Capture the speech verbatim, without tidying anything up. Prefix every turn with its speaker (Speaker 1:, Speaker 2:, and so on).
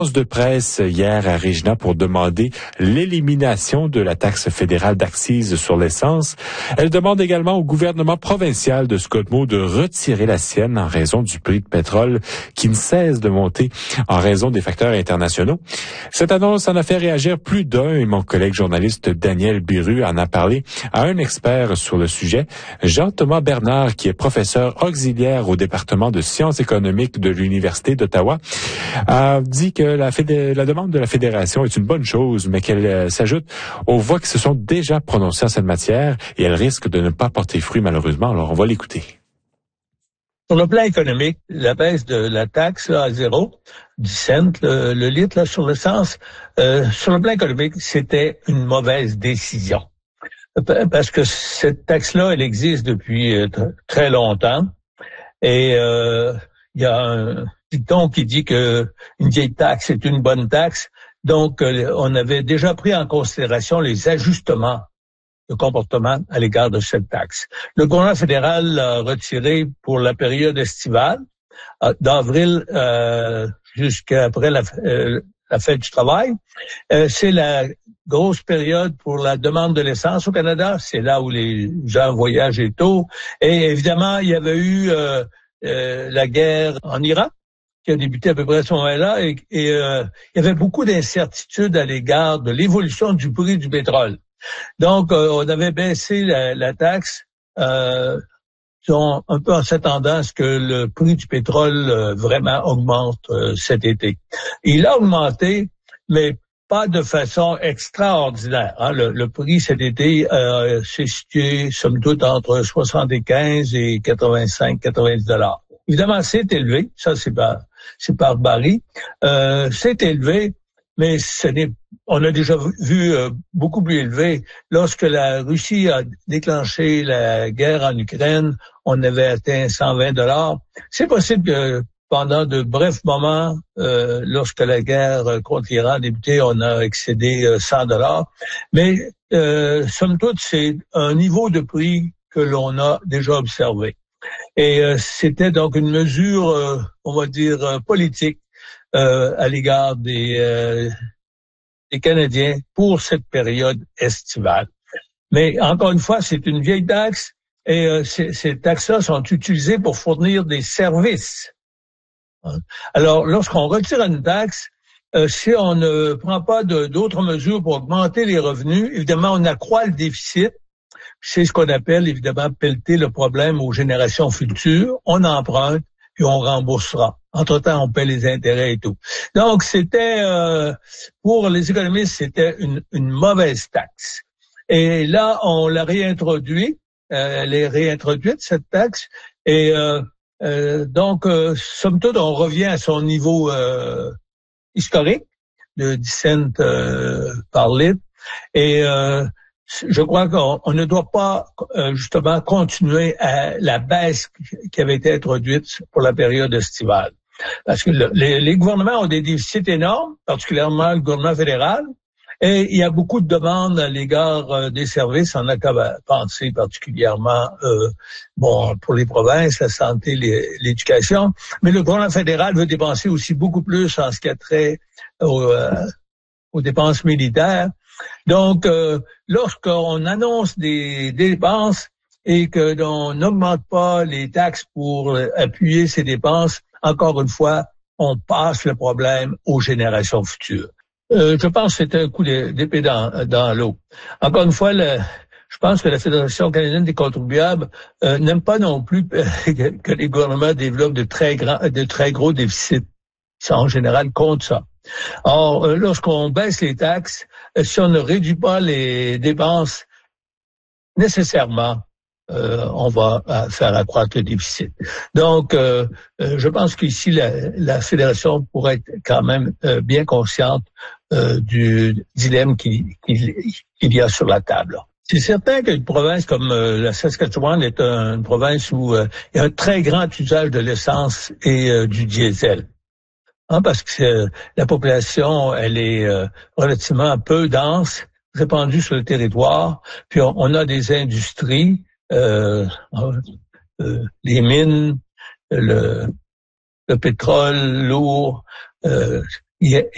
Speaker 1: de presse hier à Regina pour demander l'élimination de la taxe fédérale d'accise sur l'essence. Elle demande également au gouvernement provincial de Scott-Moe de retirer la sienne en raison du prix de pétrole qui ne cesse de monter en raison des facteurs internationaux. Cette annonce en a fait réagir plus d'un et mon collègue journaliste Daniel Biru en a parlé à un expert sur le sujet, Jean-Thomas Bernard, qui est professeur auxiliaire au département de sciences économiques de l'Université d'Ottawa, a dit que La, fédé- la demande de la Fédération est une bonne chose, mais qu'elle euh, s'ajoute aux voix qui se sont déjà prononcées en cette matière et elle risque de ne pas porter fruit malheureusement. Alors, on va l'écouter.
Speaker 2: Sur le plan économique, la baisse de la taxe là, à zéro, dix cents le, le litre là, sur l'essence, euh, sur le plan économique, c'était une mauvaise décision. Parce que cette taxe-là, elle existe depuis euh, t- très longtemps et euh, il y a un dicton qui dit que une vieille taxe est une bonne taxe. Donc, euh, on avait déjà pris en considération les ajustements de comportement à l'égard de cette taxe. Le gouvernement fédéral l'a retiré pour la période estivale, euh, d'avril euh, jusqu'à après la, euh, la fête du travail. Euh, c'est la grosse période pour la demande de l'essence au Canada. C'est là où les gens voyagent tôt. Et évidemment, il y avait eu euh, euh, la guerre en Irak, qui a débuté à peu près à ce moment-là, et, et euh, il y avait beaucoup d'incertitudes à l'égard de l'évolution du prix du pétrole. Donc, euh, on avait baissé la, la taxe, euh, un peu en s'attendant à ce que le prix du pétrole euh, vraiment augmente euh, cet été. Il a augmenté, mais pas de façon extraordinaire. Hein. Le, le prix cet été euh, s'est situé, somme toute, entre soixante-quinze et quatre-vingt-cinq, quatre-vingt-dix dollars. Évidemment, c'est élevé, ça c'est pas c'est par baril. Euh, c'est élevé, mais ce n'est, on a déjà vu euh, beaucoup plus élevé. Lorsque la Russie a déclenché la guerre en Ukraine, on avait atteint cent vingt dollars. C'est possible que pendant de brefs moments, euh, lorsque la guerre contre l'Iran a débuté, on a excédé euh, cent dollars. Mais euh, somme toute, c'est un niveau de prix que l'on a déjà observé. Et euh, c'était donc une mesure, euh, on va dire, euh, politique euh, à l'égard des, euh, des Canadiens pour cette période estivale. Mais encore une fois, c'est une vieille taxe et euh, ces, ces taxes-là sont utilisées pour fournir des services. Alors, lorsqu'on retire une taxe, euh, si on ne prend pas de, d'autres mesures pour augmenter les revenus, évidemment, on accroît le déficit. C'est ce qu'on appelle, évidemment, pelleter le problème aux générations futures. On emprunte, puis on remboursera. Entre-temps, on paie les intérêts et tout. Donc, c'était, euh, pour les économistes, c'était une, une mauvaise taxe. Et là, on l'a réintroduit, euh, elle est réintroduite, cette taxe. Et euh, euh, donc, euh, somme toute, on revient à son niveau euh, historique de dix cents euh, par litre. Et euh, je crois qu'on on ne doit pas euh, justement continuer à la baisse qui avait été introduite pour la période estivale. Parce que le, les, les gouvernements ont des déficits énormes, particulièrement le gouvernement fédéral, et il y a beaucoup de demandes à l'égard euh, des services. On a qu'à penser particulièrement euh, bon pour les provinces, la santé, les, l'éducation, mais le gouvernement fédéral veut dépenser aussi beaucoup plus en ce qui a trait aux, euh, aux dépenses militaires. Donc, euh, lorsqu'on annonce des, des dépenses et que l'on n'augmente pas les taxes pour euh, appuyer ces dépenses, encore une fois, on passe le problème aux générations futures. Euh, je pense que c'est un coup d'épée dans, dans l'eau. Encore une fois, le, je pense que la Fédération canadienne des contribuables euh, n'aime pas non plus que, que les gouvernements développent de très grands, de très gros déficits. Ça, en général, compte ça. Or, euh, lorsqu'on baisse les taxes, euh, si on ne réduit pas les dépenses, nécessairement, euh, on va euh, faire accroître le déficit. Donc, euh, euh, je pense qu'ici, la, la Fédération pourrait être quand même euh, bien consciente euh, du dilemme qu'il, qu'il, qu'il y a sur la table. C'est certain qu'une province comme euh, la Saskatchewan est un, une province où euh, il y a un très grand usage de l'essence et euh, du diesel. Hein, parce que euh, la population, elle est euh, relativement peu dense, répandue sur le territoire. Puis on, on a des industries, euh, euh, les mines, le, le pétrole lourd. Euh, il y a,